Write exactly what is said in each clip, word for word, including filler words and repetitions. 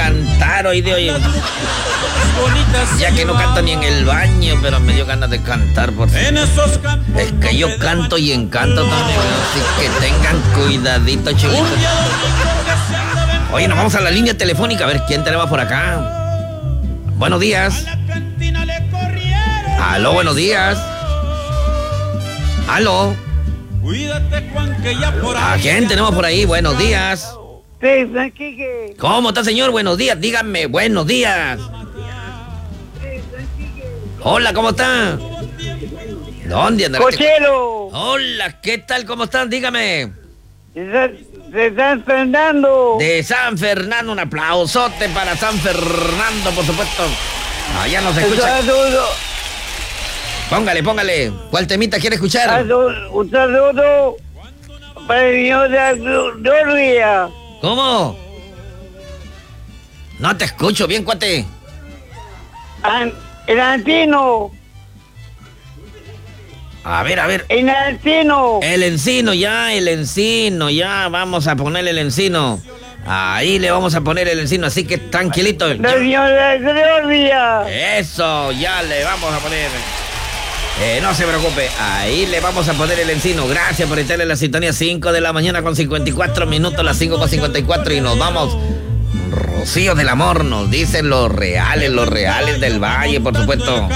cantar hoy de hoy. Ya que no canto ni en el baño, pero me dio ganas de cantar, por favor. Es que yo canto y encanto también, así que tengan cuidadito, chiquitos. Oye, nos vamos a la línea telefónica, a ver quién tenemos por acá. Buenos días. Aló, buenos días. Aló. ¿A quién tenemos por ahí? Buenos días. Sí, San Quique. ¿Cómo está, señor? Buenos días, díganme, buenos días. Hola, ¿cómo está? ¿Dónde anda? Cochero. Hola, ¿qué tal? ¿Cómo están? Dígame. De San, de San Fernando. De San Fernando, un aplausote para San Fernando, por supuesto. Allá nos escucha. Un saludo. Póngale, póngale. ¿Cuál temita quiere escuchar? Un saludo para el señor de Gloria. ¿Cómo? No te escucho bien, cuate. An, el Antino. A ver, a ver. El Antino. El encino, ya, el encino, ya. Vamos a ponerle el encino. Ahí le vamos a poner el encino, así que tranquilito. El señor de Gloria. Eso, ya le vamos a poner. Eh, no se preocupe, ahí le vamos a poner el encino. Gracias por estar en la sintonía. Cinco de la mañana con cincuenta y cuatro minutos, las cinco con cincuenta y cuatro, y nos vamos. Rocío del amor, nos dicen los reales, los reales del valle, por supuesto.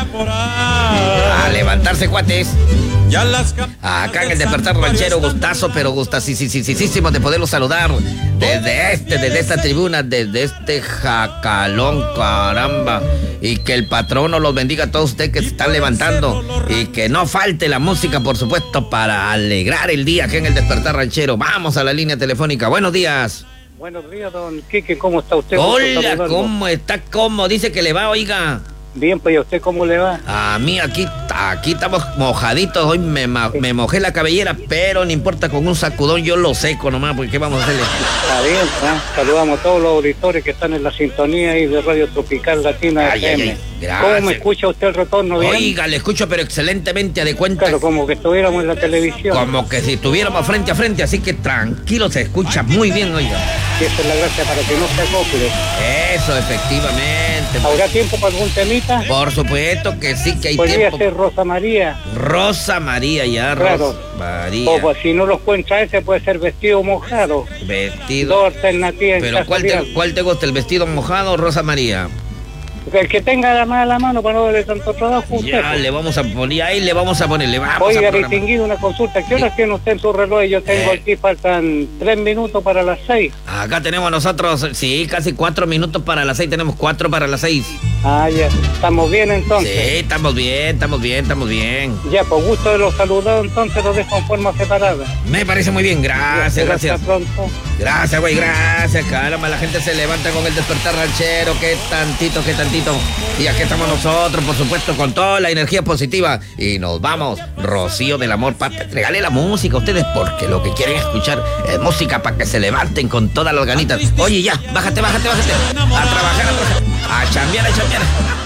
A levantarse, cuates. Acá en el Despertar Ranchero, gustazo, pero gustasísimo de poderlos saludar desde este, desde esta tribuna, desde este jacalón, caramba. Y que el patrono los bendiga a todos ustedes que se están levantando. Y que no falte la música, por supuesto, para alegrar el día aquí en el Despertar Ranchero. Vamos a la línea telefónica. Buenos días. Buenos días, don Quique, ¿cómo está usted? Hola, ¿cómo está? ¿Cómo? Dice que le va, oiga. Bien, pues, ¿y a usted cómo le va? A mí aquí, aquí estamos mojaditos. Hoy me, me mojé la cabellera, pero no importa, con un sacudón yo lo seco nomás, porque ¿qué vamos a hacerle? Está bien, ¿eh? Saludamos a todos los auditores que están en la sintonía ahí de Radio Tropical Latina ay, F M. Ay, ay, gracias. ¿Cómo me escucha usted el retorno bien? Oiga, le escucho, pero excelentemente, de cuenta. Claro, como que estuviéramos en la televisión. Como que si estuviéramos frente a frente, así que tranquilo, se escucha muy bien, oiga. Y esa es la gracia, para que no se acople. Eso, efectivamente. ¿Habrá tiempo para algún temita? Por supuesto que sí, que hay Podría tiempo. ser Rosa María. Rosa María, ya, claro. Rosa María. O pues, si no lo encuentra ese, puede ser vestido mojado. Vestido. Dos alternativas. Pero ¿cuál te, ¿cuál te gusta, el vestido mojado o Rosa María? El que tenga la mano a la mano para no darle tanto trabajo. Ya usted, le vamos a poner, ahí le vamos a poner, le vamos Oiga, a programar. distinguido, una consulta. ¿Qué horas tiene usted en su reloj? Yo tengo eh. aquí, faltan tres minutos para las seis. Acá tenemos nosotros, sí, casi cuatro minutos para las seis, tenemos cuatro para las seis. Ah, ya, ¿estamos bien entonces? Sí, estamos bien, estamos bien, estamos bien. Ya, por gusto de los saludados, entonces los dejo en forma separada. Me parece muy bien, gracias, ya, gracias. Hasta pronto. Gracias, güey, gracias, caramba, la gente se levanta con el Despertar Ranchero, qué tantito, qué tantito. Y aquí estamos nosotros, por supuesto, con toda la energía positiva. Y nos vamos, Rocío del amor, papi, regale la música a ustedes, porque lo que quieren escuchar es música para que se levanten con todas las ganitas. Oye, ya, bájate, bájate, bájate. A trabajar, a trabajar, a chambear, a chambear.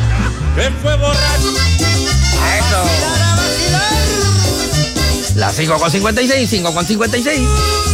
Eso. Las cinco con cincuenta y seis, cinco con cincuenta y seis.